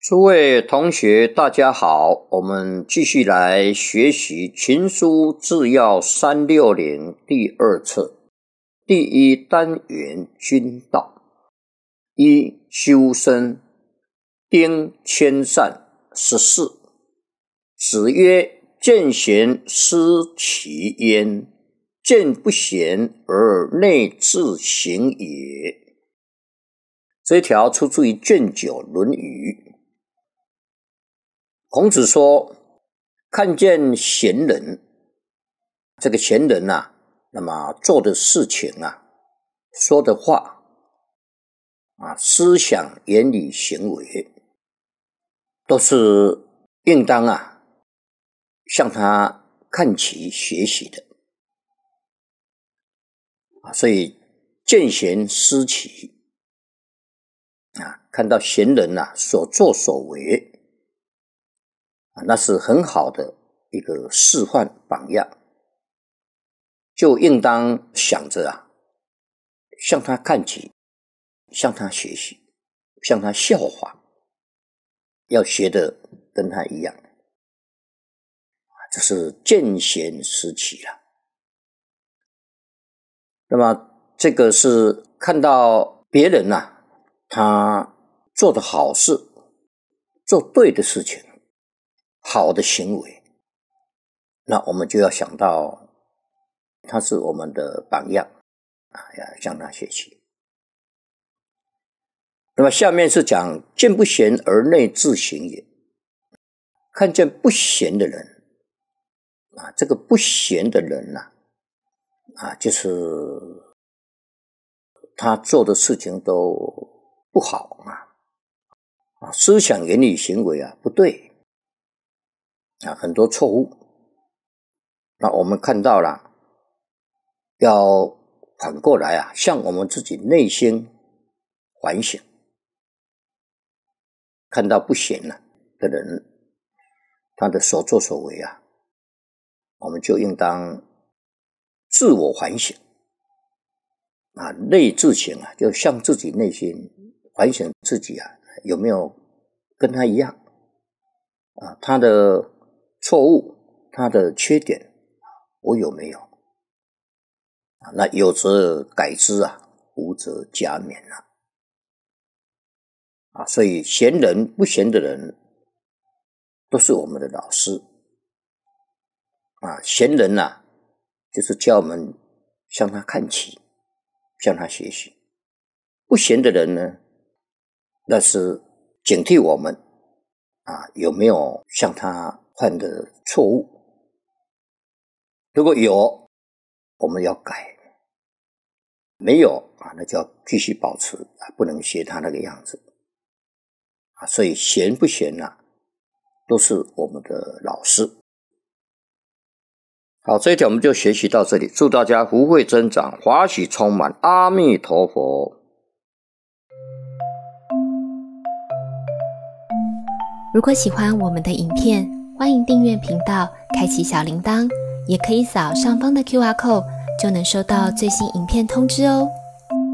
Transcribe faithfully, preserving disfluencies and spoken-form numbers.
诸位同学大家好，我们继续来学习群书治要三六零第二册第一单元君道。一、修身。丁谦善十四。子曰：见贤思齐焉，见不贤而内自省也。这一条出自于卷九《论语》。孔子说，看见贤人，这个贤人啊，那么做的事情啊，说的话啊，思想、言语、行为，都是应当啊，向他看齐学习的啊。所以见贤思齐啊，看到贤人啊所作所为啊，那是很好的一个示范榜样，就应当想着啊，向他看齐，向他学习，向他效法，要学的跟他一样，这是见贤思齐了。那么这个是看到别人啊，他做的好事，做对的事情，好的行为，那我们就要想到他是我们的榜样啊，要向他学习。那么下面是讲见不贤而内自省也。看见不贤的人啊，这个不贤的人呐 啊, 啊，就是他做的事情都不好啊，啊，思想、言语、行为啊不对啊，很多错误。那我们看到了，要反过来啊，向我们自己内心反省。看到不贤的人，他的所作所为啊，我们就应当自我反省啊，内自省啊，就向自己内心反省自己啊，有没有跟他一样啊？他的错误，他的缺点，我有没有啊？那有则改之啊，无则加勉啊。啊，所以贤人不贤的人都是我们的老师啊。贤人啊，就是教我们向他看齐，向他学习。不贤的人呢，那是警惕我们啊，有没有向他犯的错误。如果有，我们要改；没有啊，那就要继续保持啊，不能学他那个样子。啊，所以贤不贤啊，都是我们的老师。好，这一条我们就学习到这里，祝大家福慧增长，华喜充满，阿弥陀佛。 如果喜欢我们的影片，欢迎订阅频道，开启小铃铛，也可以扫上方的 Q R code， 就能收到最新影片通知哦。